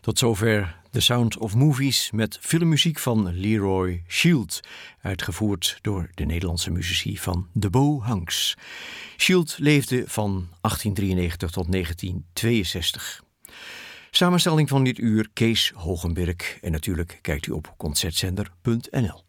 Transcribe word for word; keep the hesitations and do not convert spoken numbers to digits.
Tot zover The Sound of Movies met filmmuziek van Leroy Shield, uitgevoerd door de Nederlandse muzici van De Bo Hanks. Shield leefde van achttien drieënnegentig tot negentien tweeënzestig. Samenstelling van dit uur Kees Hogenberg en natuurlijk kijkt u op concertzender punt n l.